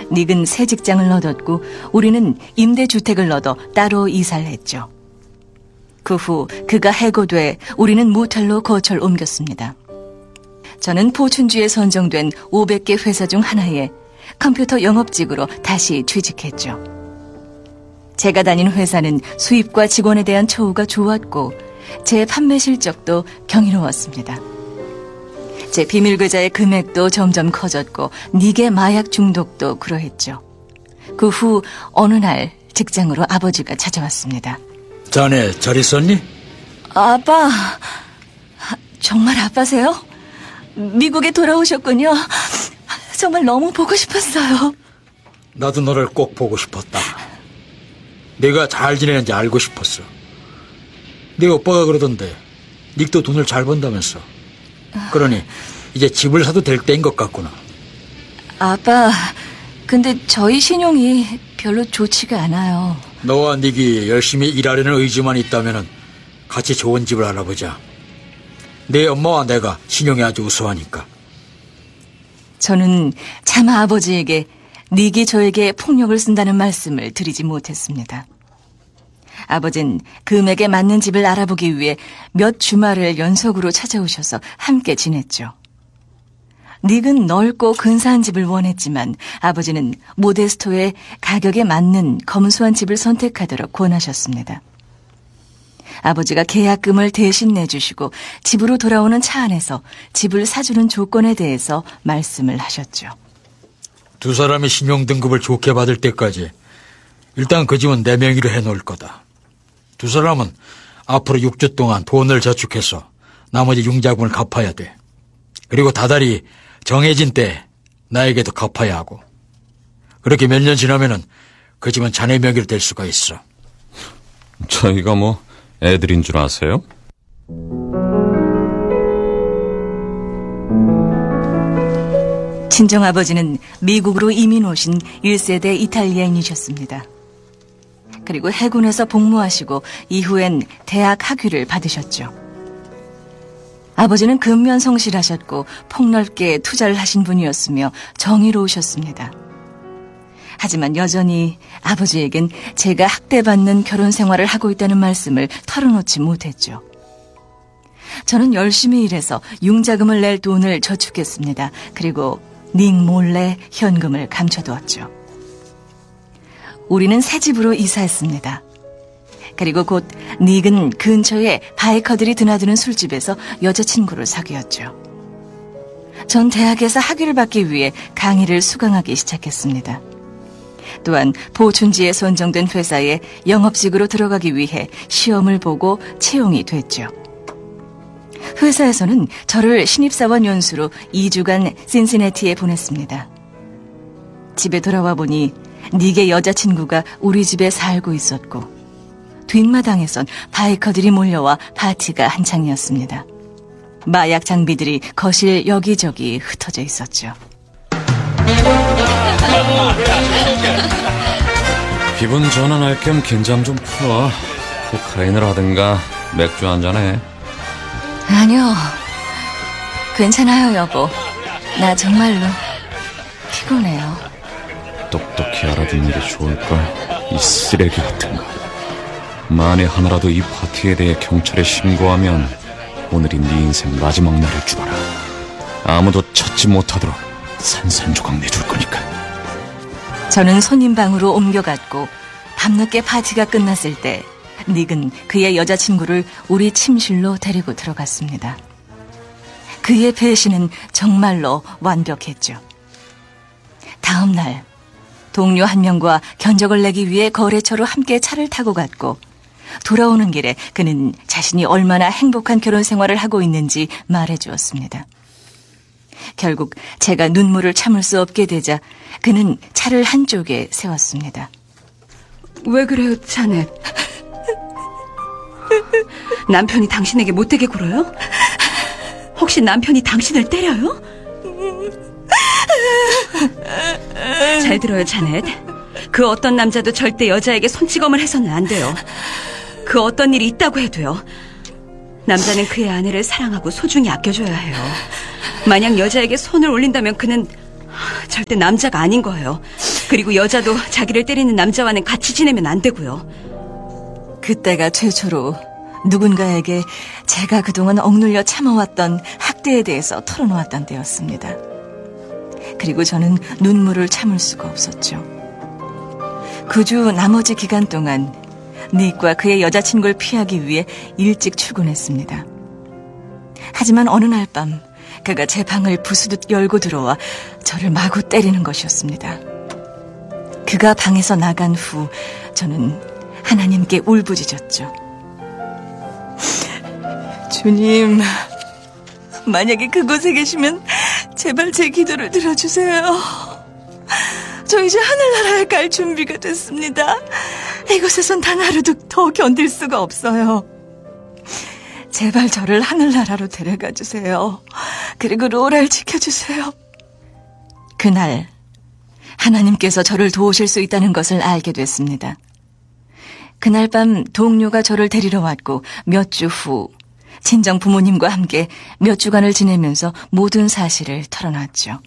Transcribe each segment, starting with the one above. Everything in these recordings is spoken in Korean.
닉은 새 직장을 얻었고 우리는 임대주택을 얻어 따로 이사를 했죠. 그 후 그가 해고돼 우리는 모텔로 거처를 옮겼습니다. 저는 포춘주에 선정된 500개 회사 중 하나에 컴퓨터 영업직으로 다시 취직했죠. 제가 다닌 회사는 수입과 직원에 대한 처우가 좋았고 제 판매 실적도 경이로웠습니다. 제 비밀계좌의 금액도 점점 커졌고 닉의 마약 중독도 그러했죠. 그 후 어느 날 직장으로 아버지가 찾아왔습니다. 자네 잘 있었니? 아빠, 정말 아빠세요? 미국에 돌아오셨군요. 정말 너무 보고 싶었어요. 나도 너를 꼭 보고 싶었다. 네가 잘 지내는지 알고 싶었어. 네 오빠가 그러던데 닉도 돈을 잘 번다면서. 그러니 이제 집을 사도 될 때인 것 같구나. 아빠, 근데 저희 신용이 별로 좋지가 않아요. 너와 닉이 열심히 일하려는 의지만 있다면 같이 좋은 집을 알아보자. 네 엄마와 내가 신용이 아주 우수하니까. 저는 차마 아버지에게 닉이 저에게 폭력을 쓴다는 말씀을 드리지 못했습니다. 아버진 금액에 맞는 집을 알아보기 위해 몇 주말을 연속으로 찾아오셔서 함께 지냈죠. 닉은 넓고 근사한 집을 원했지만 아버지는 모데스토의 가격에 맞는 검소한 집을 선택하도록 권하셨습니다. 아버지가 계약금을 대신 내주시고 집으로 돌아오는 차 안에서 집을 사주는 조건에 대해서 말씀을 하셨죠. 두 사람이 신용등급을 좋게 받을 때까지 일단 그 집은 내 명의로 해놓을 거다. 두 사람은 앞으로 6주 동안 돈을 저축해서 나머지 융자금을 갚아야 돼. 그리고 다달이 정해진 때 나에게도 갚아야 하고. 그렇게 몇 년 지나면은 그 집은 자네 명의로 될 수가 있어. 저희가 뭐 애들인 줄 아세요? 친정아버지는 미국으로 이민 오신 1세대 이탈리아인이셨습니다. 그리고 해군에서 복무하시고 이후엔 대학 학위를 받으셨죠. 아버지는 근면 성실하셨고 폭넓게 투자를 하신 분이었으며 정의로우셨습니다. 하지만 여전히 아버지에겐 제가 학대받는 결혼 생활을 하고 있다는 말씀을 털어놓지 못했죠. 저는 열심히 일해서 융자금을 낼 돈을 저축했습니다. 그리고 닉 몰래 현금을 감춰두었죠. 우리는 새 집으로 이사했습니다. 그리고 곧 닉은 근처에 바이커들이 드나드는 술집에서 여자친구를 사귀었죠. 전 대학에서 학위를 받기 위해 강의를 수강하기 시작했습니다. 또한 포춘지에 선정된 회사에 영업직으로 들어가기 위해 시험을 보고 채용이 됐죠. 회사에서는 저를 신입사원 연수로 2주간 신시내티에 보냈습니다. 집에 돌아와 보니 닉의 여자친구가 우리 집에 살고 있었고 뒷마당에선 바이커들이 몰려와 파티가 한창이었습니다. 마약 장비들이 거실 여기저기 흩어져 있었죠. 기분 전환할 겸 긴장 좀 풀어. 코카인을 하든가 맥주 한잔해. 아니요. 괜찮아요, 여보. 나 정말로 피곤해요. 똑똑히 알아듣는 게 좋을걸. 이 쓰레기 같은 거. 만에 하나라도 이 파티에 대해 경찰에 신고하면 오늘이 네 인생 마지막 날일 줄 알아. 아무도 찾지 못하도록 산산조각 내줄 거니까. 저는 손님방으로 옮겨갔고 밤늦게 파티가 끝났을 때 닉은 그의 여자친구를 우리 침실로 데리고 들어갔습니다. 그의 배신은 정말로 완벽했죠. 다음 날 동료 한 명과 견적을 내기 위해 거래처로 함께 차를 타고 갔고 돌아오는 길에 그는 자신이 얼마나 행복한 결혼 생활을 하고 있는지 말해주었습니다. 결국 제가 눈물을 참을 수 없게 되자 그는 차를 한쪽에 세웠습니다. 왜 그래요, 자넷? 남편이 당신에게 못되게 굴어요? 혹시 남편이 당신을 때려요? 잘 들어요, 자넷. 그 어떤 남자도 절대 여자에게 손찌검을 해서는 안 돼요. 그 어떤 일이 있다고 해도요. 남자는 그의 아내를 사랑하고 소중히 아껴줘야 해요. 만약 여자에게 손을 올린다면 그는 절대 남자가 아닌 거예요. 그리고 여자도 자기를 때리는 남자와는 같이 지내면 안 되고요. 그때가 최초로 누군가에게 제가 그동안 억눌려 참아왔던 학대에 대해서 털어놓았던 때였습니다. 그리고 저는 눈물을 참을 수가 없었죠. 그 주 나머지 기간 동안 닉과 그의 여자친구를 피하기 위해 일찍 출근했습니다. 하지만 어느 날 밤 그가 제 방을 부수듯 열고 들어와 저를 마구 때리는 것이었습니다. 그가 방에서 나간 후 저는 하나님께 울부짖었죠. 주님, 만약에 그곳에 계시면 제발 제 기도를 들어주세요. 저 이제 하늘나라에 갈 준비가 됐습니다. 이곳에선 단 하루도 더 견딜 수가 없어요. 제발 저를 하늘나라로 데려가 주세요. 그리고 로라를 지켜주세요. 그날 하나님께서 저를 도우실 수 있다는 것을 알게 됐습니다. 그날 밤 동료가 저를 데리러 왔고 몇 주 후 친정 부모님과 함께 몇 주간을 지내면서 모든 사실을 털어놨죠.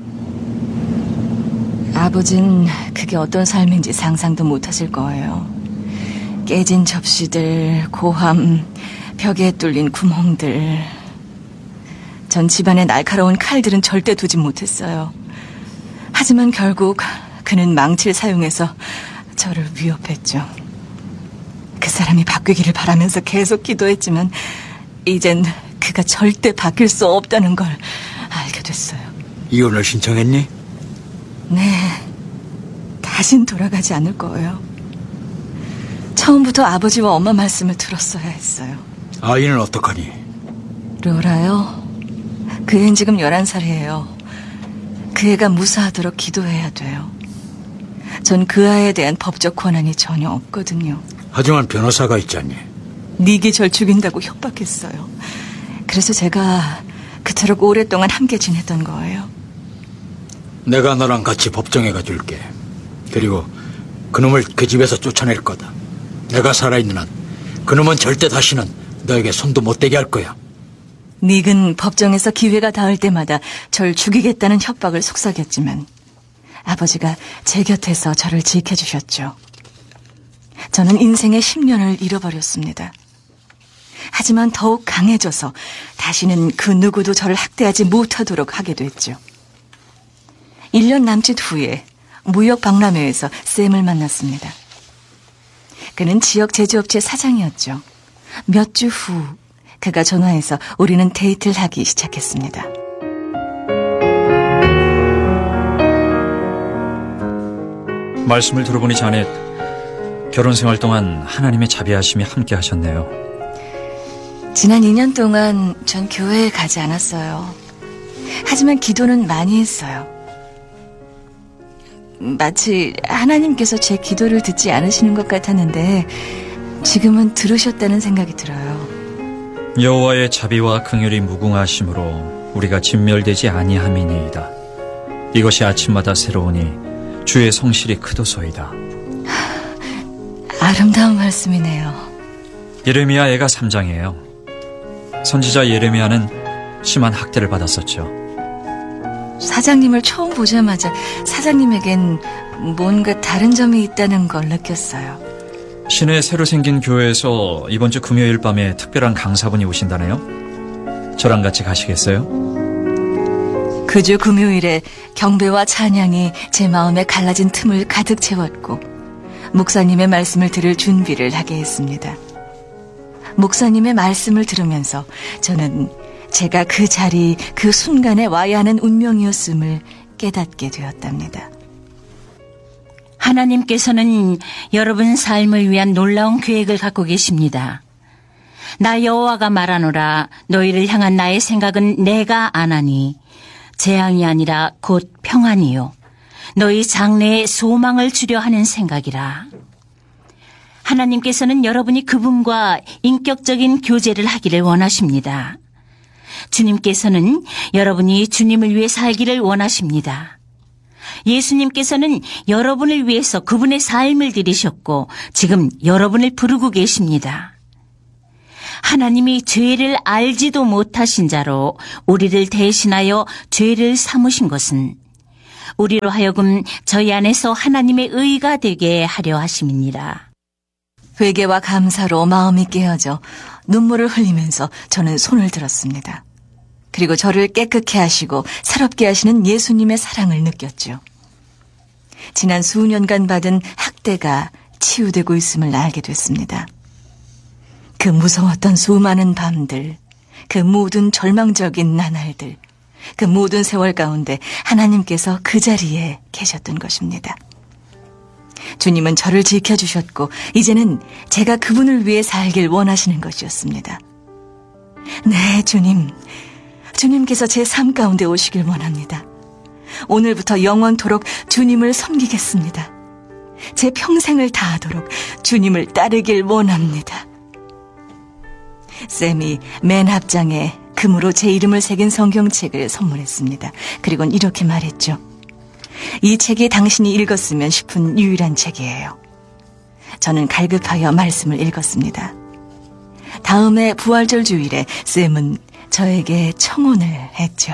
아버진 그게 어떤 삶인지 상상도 못하실 거예요. 깨진 접시들, 고함, 벽에 뚫린 구멍들. 전 집안에 날카로운 칼들은 절대 두지 못했어요. 하지만 결국 그는 망치를 사용해서 저를 위협했죠. 그 사람이 바뀌기를 바라면서 계속 기도했지만 이젠 그가 절대 바뀔 수 없다는 걸 알게 됐어요. 이혼을 신청했니? 네, 다신 돌아가지 않을 거예요. 처음부터 아버지와 엄마 말씀을 들었어야 했어요. 아이는 어떡하니? 로라요? 그 애는 지금 11살이에요. 그 애가 무사하도록 기도해야 돼요. 전 그 아이에 대한 법적 권한이 전혀 없거든요. 하지만 변호사가 있지 않니? 닉이 절 죽인다고 협박했어요. 그래서 제가 그토록 오랫동안 함께 지냈던 거예요. 내가 너랑 같이 법정에 가줄게. 그리고 그놈을 그 집에서 쫓아낼 거다. 내가 살아있는 한 그놈은 절대 다시는 너에게 손도 못 대게 할 거야. 닉은 법정에서 기회가 닿을 때마다 절 죽이겠다는 협박을 속삭였지만 아버지가 제 곁에서 저를 지켜주셨죠. 저는 인생의 10년을 잃어버렸습니다. 하지만 더욱 강해져서 다시는 그 누구도 저를 학대하지 못하도록 하게 됐죠. 1년 남짓 후에 무역 박람회에서 샘을 만났습니다. 그는 지역 제조업체 사장이었죠. 몇 주 후 그가 전화해서 우리는 데이트를 하기 시작했습니다. 말씀을 들어보니 자넷, 결혼 생활 동안 하나님의 자비하심이 함께 하셨네요. 지난 2년 동안 전 교회에 가지 않았어요. 하지만 기도는 많이 했어요. 마치 하나님께서 제 기도를 듣지 않으시는 것 같았는데 지금은 들으셨다는 생각이 들어요. 여호와의 자비와 긍휼이 무궁하심으로 우리가 진멸되지 아니함이니이다. 이것이 아침마다 새로우니 주의 성실이 크도소이다. 아름다운 말씀이네요. 예레미야 애가 3장이에요. 선지자 예레미야는 심한 학대를 받았었죠. 사장님을 처음 보자마자 사장님에겐 뭔가 다른 점이 있다는 걸 느꼈어요. 시내에 새로 생긴 교회에서 이번 주 금요일 밤에 특별한 강사분이 오신다네요. 저랑 같이 가시겠어요? 그 주 금요일에 경배와 찬양이 제 마음에 갈라진 틈을 가득 채웠고 목사님의 말씀을 들을 준비를 하게 했습니다. 목사님의 말씀을 들으면서 저는 제가 그 자리, 그 순간에 와야 하는 운명이었음을 깨닫게 되었답니다. 하나님께서는 여러분 삶을 위한 놀라운 계획을 갖고 계십니다. 나 여호와가 말하노라. 너희를 향한 나의 생각은 내가 아나니 재앙이 아니라 곧 평안이요 너희 장래에 소망을 주려 하는 생각이라. 하나님께서는 여러분이 그분과 인격적인 교제를 하기를 원하십니다. 주님께서는 여러분이 주님을 위해 살기를 원하십니다. 예수님께서는 여러분을 위해서 그분의 삶을 들이셨고 지금 여러분을 부르고 계십니다. 하나님이 죄를 알지도 못하신 자로 우리를 대신하여 죄를 삼으신 것은 우리로 하여금 저희 안에서 하나님의 의가 되게 하려 하심이니라. 회개와 감사로 마음이 깨어져 눈물을 흘리면서 저는 손을 들었습니다. 그리고 저를 깨끗게 하시고 새롭게 하시는 예수님의 사랑을 느꼈죠. 지난 수년간 받은 학대가 치유되고 있음을 알게 됐습니다. 그 무서웠던 수많은 밤들, 그 모든 절망적인 나날들, 그 모든 세월 가운데 하나님께서 그 자리에 계셨던 것입니다. 주님은 저를 지켜주셨고 이제는 제가 그분을 위해 살길 원하시는 것이었습니다. 네, 주님께서 제 삶 가운데 오시길 원합니다. 오늘부터 영원토록 주님을 섬기겠습니다. 제 평생을 다하도록 주님을 따르길 원합니다. 쌤이 맨 앞장에 금으로 제 이름을 새긴 성경책을 선물했습니다. 그리고는 이렇게 말했죠. 이 책이 당신이 읽었으면 싶은 유일한 책이에요. 저는 갈급하여 말씀을 읽었습니다. 다음해 부활절 주일에 쌤은 저에게 청혼을 했죠.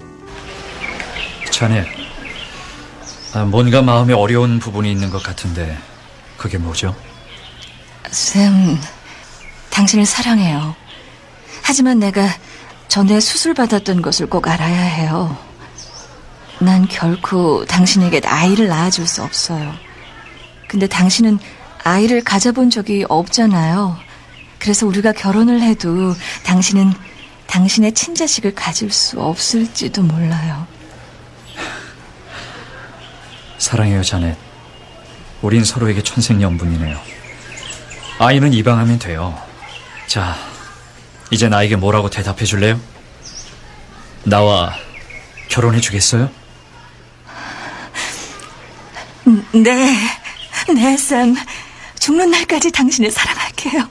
자네, 뭔가 마음에 어려운 부분이 있는 것 같은데 그게 뭐죠? 쌤, 당신을 사랑해요. 하지만 내가 전에 수술받았던 것을 꼭 알아야 해요. 난 결코 당신에게 아이를 낳아줄 수 없어요. 근데 당신은 아이를 가져본 적이 없잖아요. 그래서 우리가 결혼을 해도 당신은 당신의 친자식을 가질 수 없을지도 몰라요. 사랑해요, 자넷. 우린 서로에게 천생연분이네요. 아이는 입양하면 돼요. 자, 이제 나에게 뭐라고 대답해 줄래요? 나와 결혼해 주겠어요? 네, 쌤. 죽는 날까지 당신을 사랑할게요.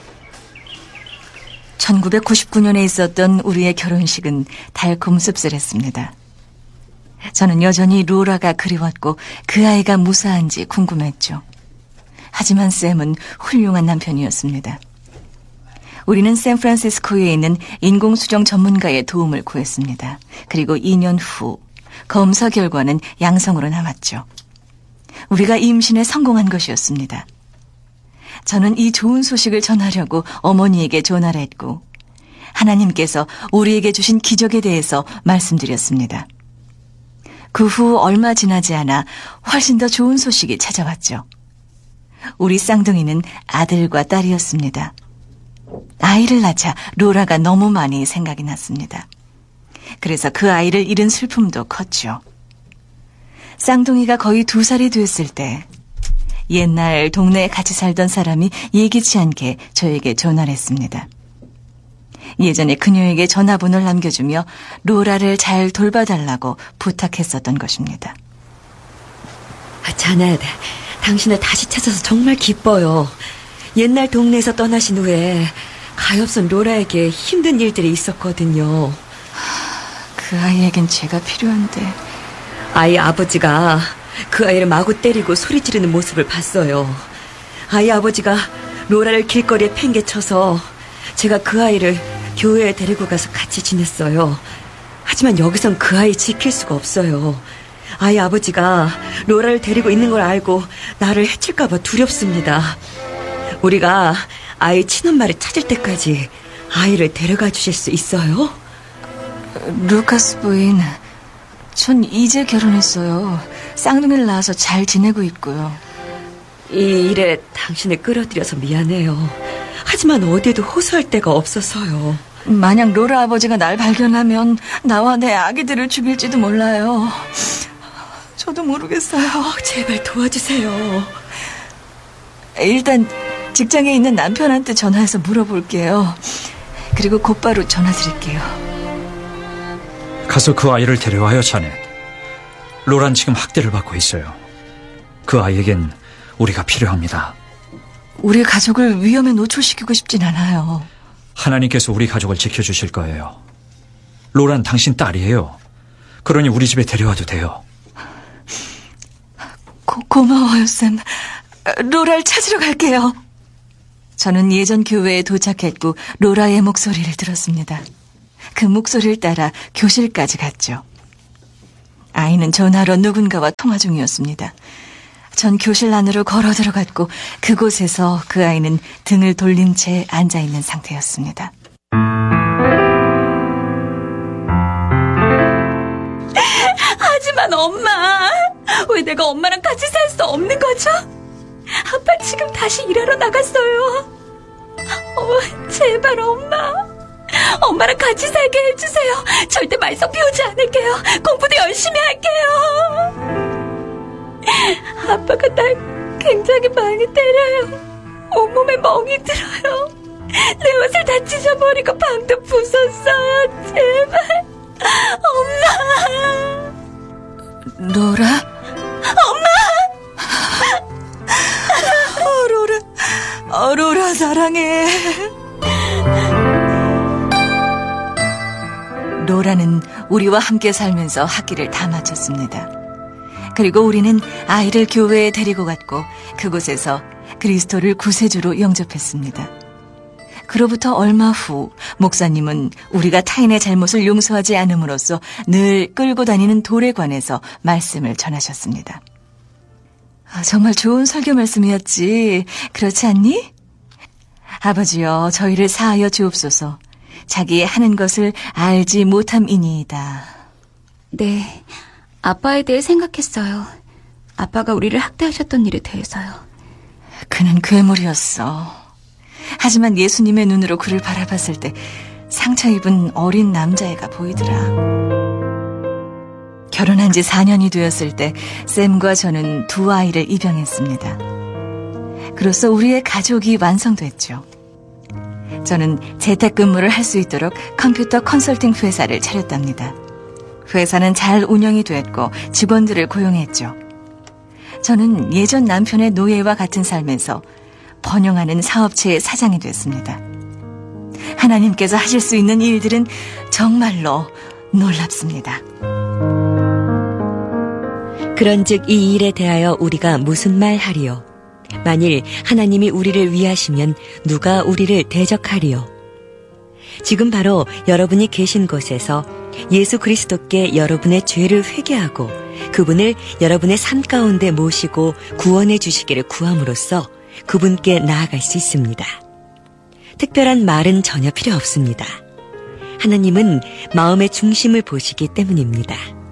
1999년에 있었던 우리의 결혼식은 달콤 씁쓸했습니다. 저는 여전히 로라가 그리웠고 그 아이가 무사한지 궁금했죠. 하지만 샘은 훌륭한 남편이었습니다. 우리는 샌프란시스코에 있는 인공수정 전문가의 도움을 구했습니다. 그리고 2년 후 검사 결과는 양성으로 나왔죠. 우리가 임신에 성공한 것이었습니다. 저는 이 좋은 소식을 전하려고 어머니에게 전화를 했고 하나님께서 우리에게 주신 기적에 대해서 말씀드렸습니다. 그 후 얼마 지나지 않아 훨씬 더 좋은 소식이 찾아왔죠. 우리 쌍둥이는 아들과 딸이었습니다. 아이를 낳자 로라가 너무 많이 생각이 났습니다. 그래서 그 아이를 잃은 슬픔도 컸죠. 쌍둥이가 거의 2살이 됐을 때 옛날 동네에 같이 살던 사람이 예기치 않게 저에게 전화를 했습니다. 예전에 그녀에게 전화번호를 남겨주며 로라를 잘 돌봐달라고 부탁했었던 것입니다. 자넷, 당신을 다시 찾아서 정말 기뻐요. 옛날 동네에서 떠나신 후에 가엾은 로라에게 힘든 일들이 있었거든요. 그 아이에겐 제가 필요한데. 아이 아버지가 그 아이를 마구 때리고 소리 지르는 모습을 봤어요. 아이 아버지가 로라를 길거리에 팽개쳐서 제가 그 아이를 교회에 데리고 가서 같이 지냈어요. 하지만 여기선 그 아이 지킬 수가 없어요. 아이 아버지가 로라를 데리고 있는 걸 알고 나를 해칠까 봐 두렵습니다. 우리가 아이 친엄마를 찾을 때까지 아이를 데려가 주실 수 있어요? 루카스 부인, 전 이제 결혼했어요. 쌍둥이를 낳아서 잘 지내고 있고요. 이 일에 당신을 끌어들여서 미안해요. 하지만 어디에도 호소할 데가 없어서요. 만약 로라 아버지가 날 발견하면 나와 내 아기들을 죽일지도 몰라요. 저도 모르겠어요. 제발 도와주세요. 일단 직장에 있는 남편한테 전화해서 물어볼게요. 그리고 곧바로 전화 드릴게요. 가서 그 아이를 데려와요, 자넷. 로란 지금 학대를 받고 있어요. 그 아이에겐 우리가 필요합니다. 우리 가족을 위험에 노출시키고 싶진 않아요. 하나님께서 우리 가족을 지켜주실 거예요. 로란 당신 딸이에요. 그러니 우리 집에 데려와도 돼요. 고마워요, 쌤. 로라를 찾으러 갈게요. 저는 예전 교회에 도착했고 로라의 목소리를 들었습니다. 그 목소리를 따라 교실까지 갔죠. 아이는 전화로 누군가와 통화 중이었습니다. 전 교실 안으로 걸어 들어갔고 그곳에서 그 아이는 등을 돌린 채 앉아있는 상태였습니다. 하지만 엄마, 왜 내가 엄마랑 같이 살 수 없는 거죠? 아빠 지금 다시 일하러 나갔어요. 제발 엄마랑 같이 살게 해주세요. 절대 말썽 피우지 않을게요. 공부도 열심히 할게요. 아빠가 날 굉장히 많이 때려요. 온몸에 멍이 들어요. 내 옷을 다 찢어버리고 방도 부쉈어요. 제발 엄마. 로라? 로라 사랑해. 로라는 우리와 함께 살면서 학기를 다 마쳤습니다. 그리고 우리는 아이를 교회에 데리고 갔고 그곳에서 그리스도를 구세주로 영접했습니다. 그로부터 얼마 후 목사님은 우리가 타인의 잘못을 용서하지 않음으로써 늘 끌고 다니는 돌에 관해서 말씀을 전하셨습니다. 정말 좋은 설교 말씀이었지. 그렇지 않니? 아버지여, 저희를 사하여 주옵소서. 자기의 하는 것을 알지 못함이니이다. 네, 아빠에 대해 생각했어요. 아빠가 우리를 학대하셨던 일에 대해서요. 그는 괴물이었어. 하지만 예수님의 눈으로 그를 바라봤을 때 상처 입은 어린 남자애가 보이더라. 결혼한 지 4년이 되었을 때 샘과 저는 두 아이를 입양했습니다. 그로써 우리의 가족이 완성됐죠. 저는 재택근무를 할 수 있도록 컴퓨터 컨설팅 회사를 차렸답니다. 회사는 잘 운영이 됐고 직원들을 고용했죠. 저는 예전 남편의 노예와 같은 삶에서 번영하는 사업체의 사장이 됐습니다. 하나님께서 하실 수 있는 일들은 정말로 놀랍습니다. 그런즉 이 일에 대하여 우리가 무슨 말 하리요? 만일 하나님이 우리를 위하시면 누가 우리를 대적하리요? 지금 바로 여러분이 계신 곳에서 예수 그리스도께 여러분의 죄를 회개하고 그분을 여러분의 삶 가운데 모시고 구원해 주시기를 구함으로써 그분께 나아갈 수 있습니다. 특별한 말은 전혀 필요 없습니다. 하나님은 마음의 중심을 보시기 때문입니다.